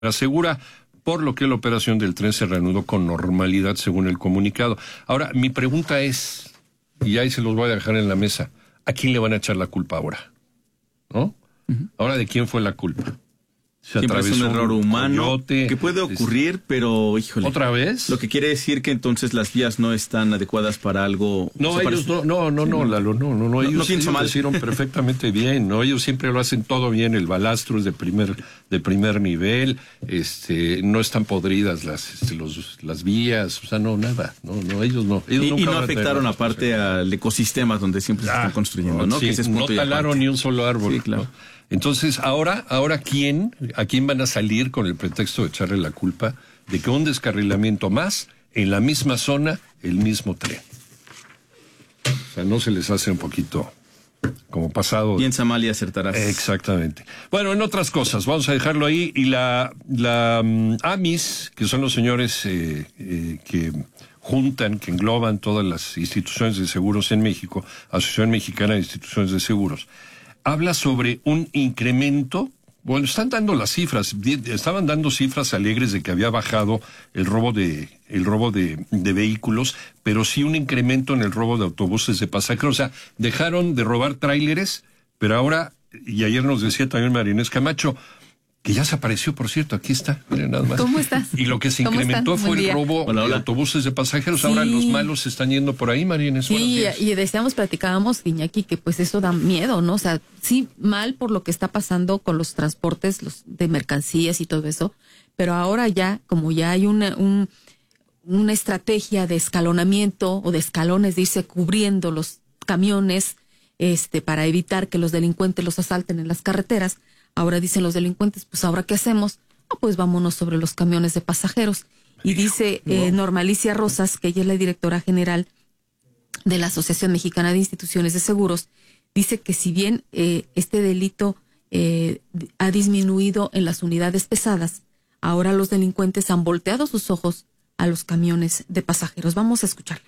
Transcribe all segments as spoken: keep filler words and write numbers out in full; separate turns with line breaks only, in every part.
asegura, por lo que la operación del tren se reanudó con normalidad según el comunicado. Ahora, mi pregunta es, y ahí se los voy a dejar en la mesa, ¿a quién le van a echar la culpa ahora? ¿No? Uh-huh. Ahora, ¿de quién fue la culpa?
Se Siempre es un error un humano coyote, que puede ocurrir, es... pero, híjole.
¿Otra vez?
Lo que quiere decir que entonces las vías no están adecuadas para algo...
No, ellos parece... no, no, no, sí, no, Lalo, no, no, no, ellos,
no
ellos lo hicieron perfectamente bien, ¿no? Ellos siempre lo hacen todo bien, el balastro es de primer, de primer nivel, este, no están podridas las, este, los, las vías, o sea, no, nada, no, no, ellos no. Ellos
y,
nunca
y no afectaron aparte al ecosistema donde siempre ah, se están construyendo, ¿no?
Sí,
que ese es
no talaron ni un solo árbol.
Sí, claro.
¿no? Entonces, ahora, ahora quién, ¿a quién van a salir con el pretexto de echarle la culpa de que un descarrilamiento más en la misma zona, el mismo tren? O sea, no se les hace un poquito como pasado.
Piensa mal y acertarás.
Exactamente. Bueno, en otras cosas, vamos a dejarlo ahí. Y la, la um, A M I S, que son los señores eh, eh, que juntan, que engloban todas las instituciones de seguros en México, Asociación Mexicana de Instituciones de Seguros, habla sobre un incremento, bueno, están dando las cifras, estaban dando cifras alegres de que había bajado el robo de el robo de, de vehículos, pero sí un incremento en el robo de autobuses de pasajeros. O sea, dejaron de robar tráileres, pero ahora, y ayer nos decía también María Inés Camacho, que ya se apareció, por cierto, aquí está, miren nada más.
¿Cómo estás?
Y lo que se incrementó fue el robo hola, hola. de autobuses de pasajeros. Sí. Ahora los malos se están yendo por ahí, María Inés.
Sí, y decíamos, platicábamos, Iñaki, que pues eso da miedo, ¿no? O sea, sí, mal por lo que está pasando con los transportes los de mercancías y todo eso, pero ahora ya, como ya hay una, un, una estrategia de escalonamiento o de escalones, de irse cubriendo los camiones, este, para evitar que los delincuentes los asalten en las carreteras. Ahora dicen los delincuentes, pues ahora qué hacemos, ah, pues vámonos sobre los camiones de pasajeros. Y dice eh, Norma Alicia Rosas, que ella es la directora general de la Asociación Mexicana de Instituciones de Seguros, dice que si bien eh, este delito eh, ha disminuido en las unidades pesadas, ahora los delincuentes han volteado sus ojos a los camiones de pasajeros. Vamos a escucharla.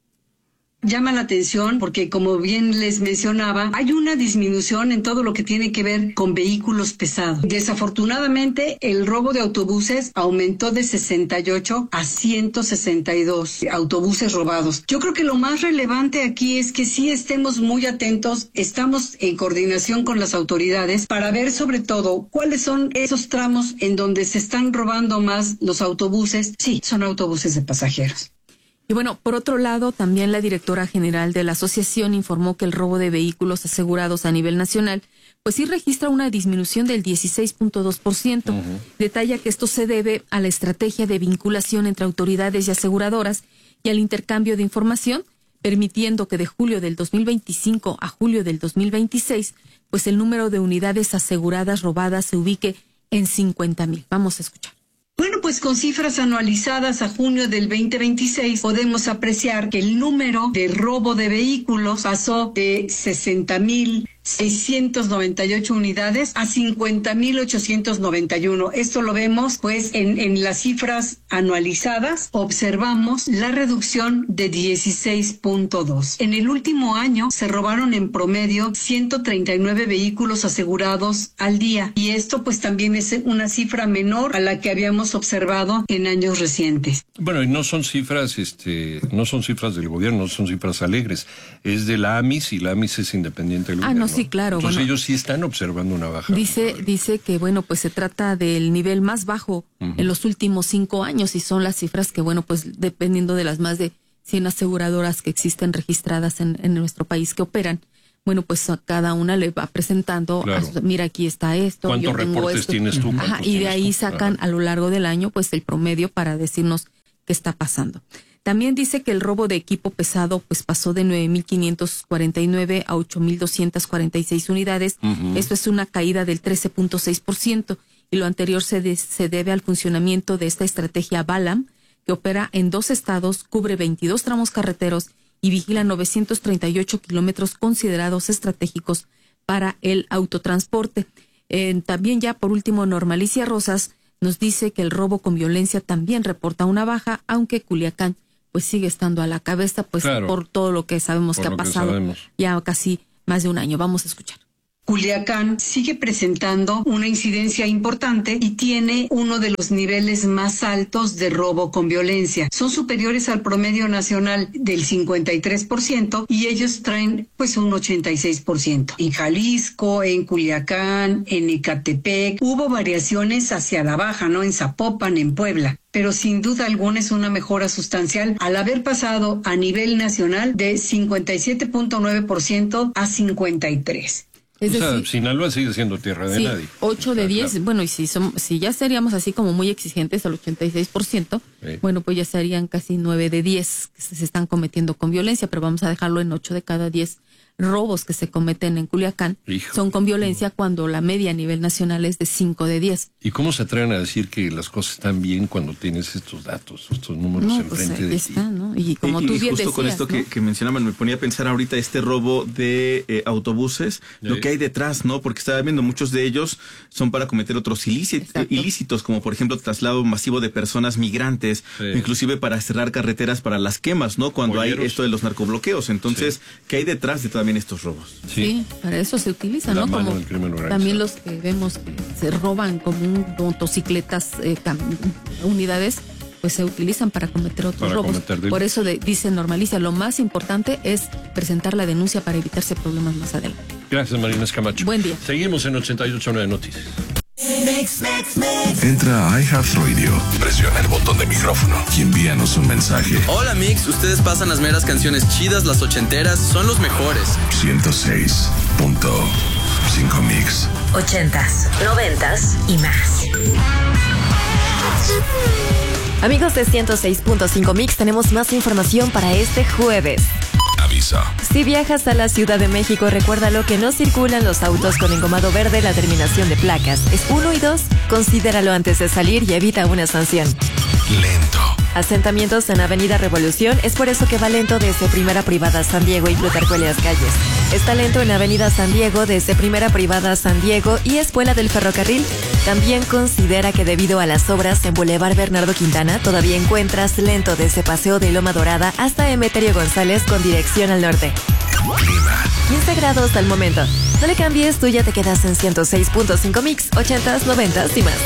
Llama la atención porque, como bien les mencionaba, hay una disminución en todo lo que tiene que ver con vehículos pesados. Desafortunadamente, el robo de autobuses aumentó de sesenta y ocho a ciento sesenta y dos autobuses robados. Yo creo que lo más relevante aquí es que sí estemos muy atentos, estamos en coordinación con las autoridades para ver sobre todo cuáles son esos tramos en donde se están robando más los autobuses. Sí, son autobuses de pasajeros.
Y bueno, por otro lado, también la directora general de la asociación informó que el robo de vehículos asegurados a nivel nacional, pues sí registra una disminución del dieciséis punto dos por ciento. Uh-huh. Detalla que esto se debe a la estrategia de vinculación entre autoridades y aseguradoras y al intercambio de información, permitiendo que de julio del dos mil veinticinco a julio del dos mil veintiséis, pues el número de unidades aseguradas robadas se ubique en cincuenta mil. Vamos a escuchar.
Bueno, pues con cifras anualizadas a junio del veinte veintiséis podemos apreciar que el número de robo de vehículos pasó de sesenta mil seiscientos noventa y ocho unidades a cincuenta mil ochocientos noventa y uno. Esto lo vemos pues en, en las cifras anualizadas. Observamos la reducción de dieciséis punto dos. En el último año se robaron en promedio ciento treinta y nueve vehículos asegurados al día. Y esto pues también es una cifra menor a la que habíamos observado en años recientes.
Bueno, y no son cifras, este, no son cifras del gobierno, no son cifras alegres. Es de la A M I S y la A M I S es independiente del
ah,
gobierno.
No, sí, claro.
Entonces
bueno,
ellos sí están observando una baja.
Dice, dice que bueno, pues se trata del nivel más bajo uh-huh. en los últimos cinco años y son las cifras que bueno, pues dependiendo de las más de cien aseguradoras que existen registradas en, en nuestro país que operan, bueno, pues a cada una le va presentando, claro. a, mira, aquí está esto.
¿Cuántos
yo tengo
reportes
esto.
tienes tú?
Ajá, y de ahí sacan claro. a lo largo del año pues el promedio para decirnos qué está pasando. También dice que el robo de equipo pesado pues pasó de nueve mil quinientos cuarenta y nueve a ocho mil doscientos cuarenta y seis unidades. Uh-huh. Esto es una caída del trece punto seis por ciento y lo anterior se, de, se debe al funcionamiento de esta estrategia Balam, que opera en dos estados, cubre veintidós tramos carreteros y vigila novecientos treinta y ocho kilómetros considerados estratégicos para el autotransporte. Eh, también ya por último, Norma Alicia Rosas nos dice que el robo con violencia también reporta una baja, aunque Culiacán pues sigue estando a la cabeza, pues claro, por todo lo que sabemos que ha pasado que ya casi más de un año. Vamos a escuchar.
Culiacán sigue presentando una incidencia importante y tiene uno de los niveles más altos de robo con violencia. Son superiores al promedio nacional del cincuenta y tres por ciento y ellos traen pues un ochenta y seis por ciento. En Jalisco, en Culiacán, en Ecatepec, hubo variaciones hacia la baja, ¿no? En Zapopan, en Puebla. Pero sin duda alguna es una mejora sustancial al haber pasado a nivel nacional de cincuenta y siete punto nueve por ciento a cincuenta y tres por ciento.
Es o sea, decir, Sinaloa sigue siendo tierra de
sí,
nadie.
ocho de diez, claro. Bueno, y si, son, si ya seríamos así como muy exigentes al ochenta y seis por ciento, sí. Bueno, pues ya serían casi nueve de diez que se están cometiendo con violencia, pero vamos a dejarlo en ocho de cada diez robos que se cometen en Culiacán. Hijo. Son con violencia cuando la media a nivel nacional es de cinco de diez.
¿Y cómo se atreven a decir que las cosas están bien cuando tienes estos datos, estos números
no,
enfrente
pues,
de
está,
ti?
¿no? Y como
y,
tú
y
bien
justo
decías,
con esto
¿no?
que, que mencionaban, me ponía a pensar ahorita este robo de eh, autobuses, sí. Lo que hay detrás, ¿no? Porque estaba viendo, muchos de ellos son para cometer otros ilícitos, ilícitos, como por ejemplo traslado masivo de personas migrantes, sí. Inclusive para cerrar carreteras para las quemas, ¿no? Cuando Polleros. Hay esto de los narcobloqueos. Entonces, sí. ¿Qué hay detrás de también estos robos?
Sí, sí, para eso se utiliza, la ¿no? Como también los que vemos que se roban como un, motocicletas, eh, unidades, pues se utilizan para cometer otros para robos. Cometer Por eso de, dice Normalicia, lo más importante es presentar la denuncia para evitarse problemas más adelante.
Gracias, Marina Escamacho.
Buen día.
Seguimos en ochenta y ocho punto nueve Noticias.
Mix, mix, mix. Entra a iHeartRadio, presiona el botón de micrófono y envíanos un mensaje.
Hola Mix, ustedes pasan las meras canciones chidas, las ochenteras, son los mejores.
ciento seis punto cinco Mix.
Ochentas, noventas y más. Amigos de ciento seis punto cinco Mix, tenemos más información para este jueves.
Aviso.
Si viajas a la Ciudad de México, recuérdalo que no circulan los autos con engomado verde. La terminación de placas es uno y dos. Considéralo antes de salir y evita una sanción.
Lento.
Asentamientos en Avenida Revolución, es por eso que va lento desde Primera Privada San Diego y Plutarco Elías Calles. Está lento en Avenida San Diego desde Primera Privada San Diego y Escuela del Ferrocarril. También considera que debido a las obras en Boulevard Bernardo Quintana, todavía encuentras lento desde Paseo de Loma Dorada hasta Emeterio González con dirección al norte.
Clima.
quince grados al momento. No le cambies, tú ya te quedas en ciento seis punto cinco Mix, ochentas, noventas y más.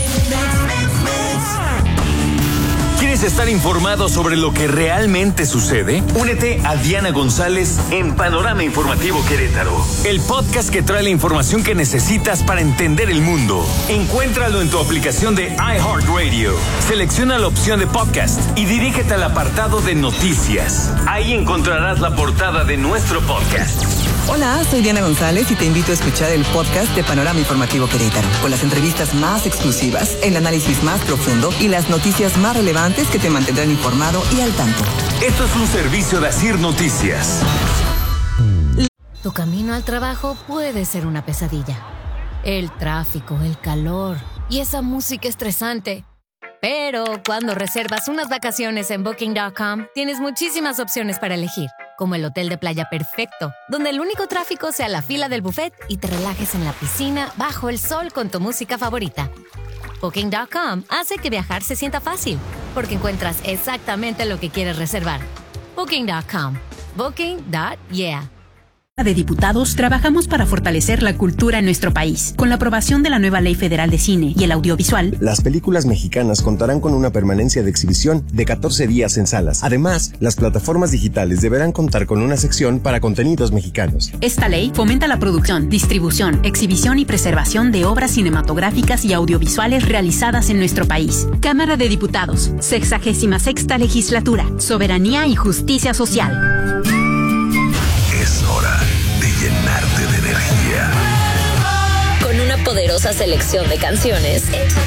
¿Quieres estar informado sobre lo que realmente sucede? Únete a Diana González en Panorama Informativo Querétaro, el podcast que trae la información que necesitas para entender el mundo. Encuéntralo en tu aplicación de iHeartRadio. Selecciona la opción de podcast y dirígete al apartado de noticias. Ahí encontrarás la portada de nuestro podcast.
Hola, soy Diana González y te invito a escuchar el podcast de Panorama Informativo Querétaro, con las entrevistas más exclusivas, el análisis más profundo y las noticias más relevantes que te mantendrán informado y al tanto.
Esto es un servicio de Asir Noticias.
Tu camino al trabajo puede ser una pesadilla. El tráfico, el calor y esa música estresante. Pero cuando reservas unas vacaciones en Booking punto com, tienes muchísimas opciones para elegir, como el hotel de playa perfecto, donde el único tráfico sea la fila del buffet y te relajes en la piscina bajo el sol con tu música favorita. Booking punto com hace que viajar se sienta fácil, porque encuentras exactamente lo que quieres reservar. Booking punto com. Booking punto yeah.
De Diputados trabajamos para fortalecer la cultura en nuestro país. Con la aprobación de la nueva Ley Federal de Cine y el Audiovisual,
las películas mexicanas contarán con una permanencia de exhibición de catorce días en salas. Además, las plataformas digitales deberán contar con una sección para contenidos mexicanos.
Esta ley fomenta la producción, distribución, exhibición y preservación de obras cinematográficas y audiovisuales realizadas en nuestro país. Cámara de Diputados, sexagésima sexta legislatura, soberanía y justicia social.
Es hora de llenarte de energía.
Con una poderosa selección de canciones hechas